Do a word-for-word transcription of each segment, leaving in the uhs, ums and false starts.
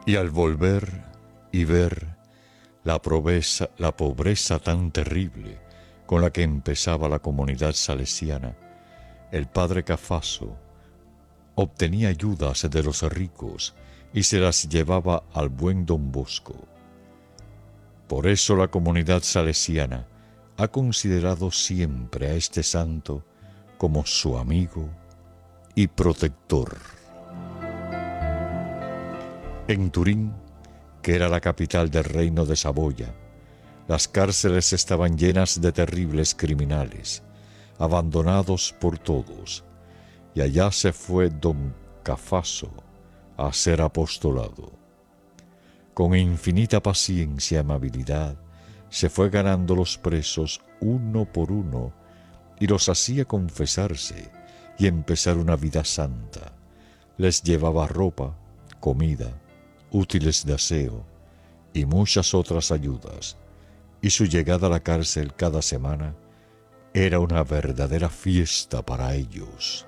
Y al volver y ver la pobreza, la pobreza tan terrible con la que empezaba la comunidad salesiana, el padre Cafaso obtenía ayudas de los ricos y se las llevaba al buen Don Bosco. Por eso la comunidad salesiana ha considerado siempre a este santo como su amigo y protector. En Turín, que era la capital del reino de Saboya, las cárceles estaban llenas de terribles criminales, abandonados por todos, y allá se fue don Cafaso a hacer apostolado. Con infinita paciencia y amabilidad, se fue ganando los presos uno por uno y los hacía confesarse y empezar una vida santa. Les llevaba ropa, comida, útiles de aseo y muchas otras ayudas, y su llegada a la cárcel cada semana era una verdadera fiesta para ellos.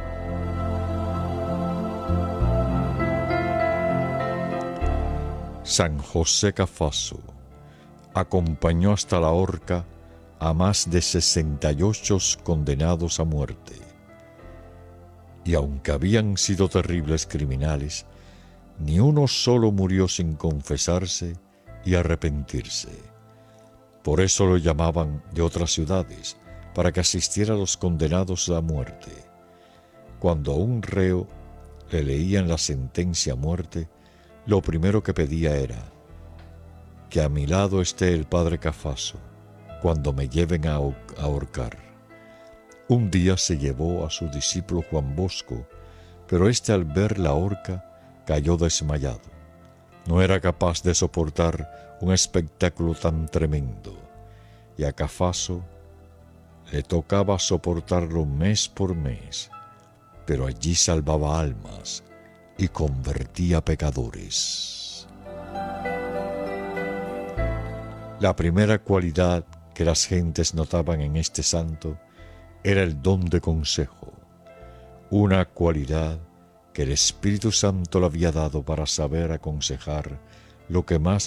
San José Cafaso acompañó hasta la horca a más de sesenta y ocho condenados a muerte, y aunque habían sido terribles criminales, ni uno solo murió sin confesarse y arrepentirse. Por eso lo llamaban de otras ciudades, para que asistiera a los condenados a muerte. Cuando a un reo le leían la sentencia a muerte, lo primero que pedía era: que a mi lado esté el padre Cafaso cuando me lleven a ahorcar. Un día se llevó a su discípulo Juan Bosco, pero éste al ver la horca cayó desmayado. No era capaz de soportar un espectáculo tan tremendo, y a Cafaso le tocaba soportarlo mes por mes, pero allí salvaba almas y convertía pecadores. La primera cualidad que las gentes notaban en este santo era el don de consejo, una cualidad que el Espíritu Santo le había dado para saber aconsejar lo que más